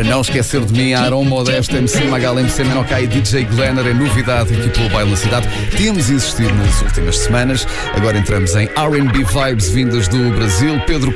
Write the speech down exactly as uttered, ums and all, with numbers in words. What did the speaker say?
Para não esquecer de mim, Aaron Modeste, M C Magal, M C Menokai e D J Glenner é novidade aqui pelo Baile na Cidade. Temos insistido nas últimas semanas. Agora entramos em R and B vibes vindas do Brasil. Pedro